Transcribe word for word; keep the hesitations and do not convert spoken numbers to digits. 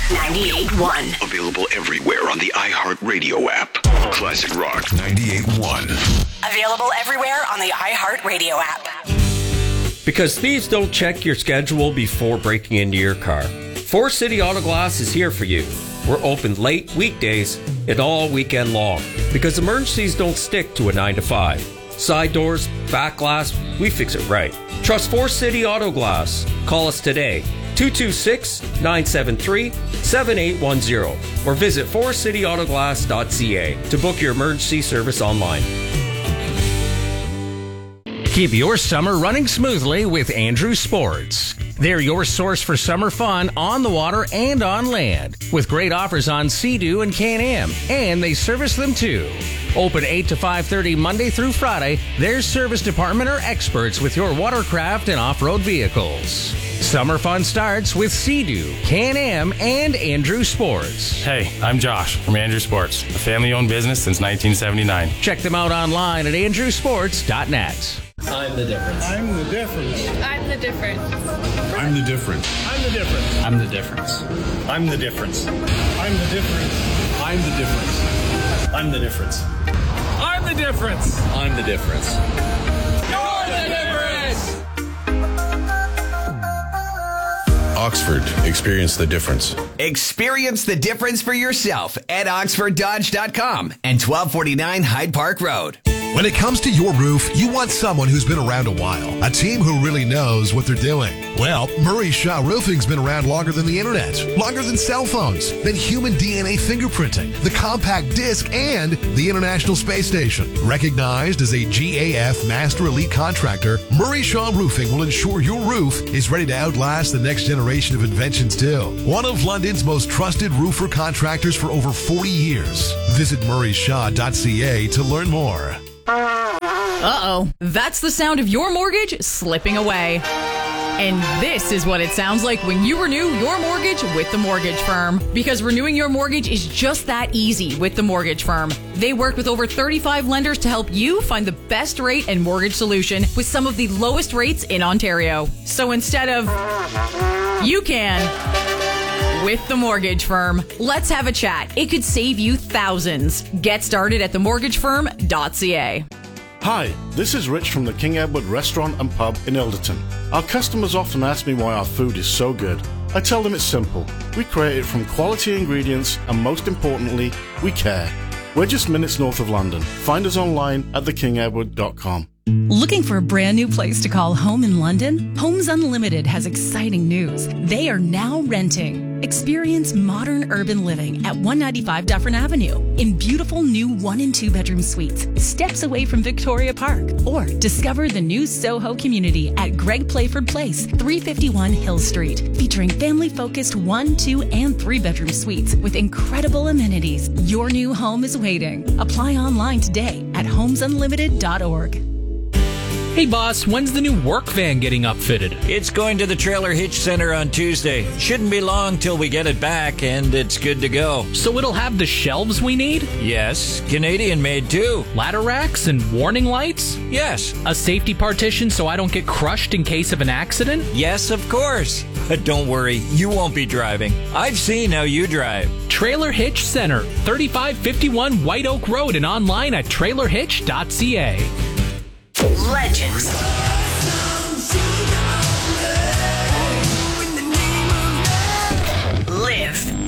ninety-eight point one. Available everywhere on the iHeartRadio app. Classic Rock ninety-eight point one. Available everywhere on the iHeartRadio app. Because thieves don't check your schedule before breaking into your car, Forest City Auto Glass is here for you. We're open late weekdays and all weekend long because emergencies don't stick to a nine to five. Side doors, back glass, we fix it right. Trust Forest City Auto Glass. Call us today, two two six, nine seven three, seven eight one zero, or visit forest city auto glass dot c a to book your emergency service online. Keep your summer running smoothly with Andrew Sports. They're your source for summer fun on the water and on land, with great offers on Sea-Doo and Can-Am, and they service them too. Open eight to five thirty Monday through Friday, their service department are experts with your watercraft and off-road vehicles. Summer fun starts with Sea-Doo, Can-Am, and Andrew Sports. Hey, I'm Josh from Andrew Sports, a family-owned business since nineteen seventy-nine. Check them out online at andrew sports dot net. I'm the difference. I'm the difference. I'm the difference. I'm the difference. I'm the difference. I'm the difference. I'm the difference. I'm the difference. I'm the difference. I'm the difference. I'm the difference. I'm the difference. You're the difference. Oxford, experience the difference. Experience the difference for yourself at oxford dodge dot com and twelve forty-nine Hyde Park Road. When it comes to your roof, you want someone who's been around a while, a team who really knows what they're doing. Well, Murray Shaw Roofing's been around longer than the internet, longer than cell phones, than human D N A fingerprinting, the compact disc, and the International Space Station. Recognized as a G A F Master Elite Contractor, Murray Shaw Roofing will ensure your roof is ready to outlast the next generation of inventions too. One of London's most trusted roofer contractors for over forty years. Visit murray shaw dot c a to learn more. Uh-oh, that's the sound of your mortgage slipping away. And this is what it sounds like when you renew your mortgage with the mortgage firm. Because renewing your mortgage is just that easy with the mortgage firm. They work with over thirty-five lenders to help you find the best rate and mortgage solution with some of the lowest rates in Ontario. So instead of you can with the mortgage firm. Let's have a chat. It could save you thousands. Get started at the mortgage firm dot c a. Hi, this is Rich from the King Edward Restaurant and Pub in Ilderton. Our customers often ask me why our food is so good. I tell them it's simple. We create it from quality ingredients and most importantly, we care. We're just minutes north of London. Find us online at the king edward dot com. Looking for a brand new place to call home in London? Homes Unlimited has exciting news. They are now renting. Experience modern urban living at one ninety-five Dufferin Avenue in beautiful new one and two bedroom suites, steps away from Victoria Park. Or discover the new Soho community at Greg Playford Place, three fifty-one Hill Street, featuring family-focused one, two, and three bedroom suites with incredible amenities. Your new home is waiting. Apply online today at homes unlimited dot org. Hey boss, when's the new work van getting upfitted? It's going to the Trailer Hitch Center on Tuesday. Shouldn't be long till we get it back and it's good to go. So it'll have the shelves we need? Yes, Canadian made too. Ladder racks and warning lights? Yes. A safety partition so I don't get crushed in case of an accident? Yes, of course. But don't worry, you won't be driving. I've seen how you drive. Trailer Hitch Center, thirty-five fifty-one White Oak Road, and online at trailer hitch dot c a. Legends.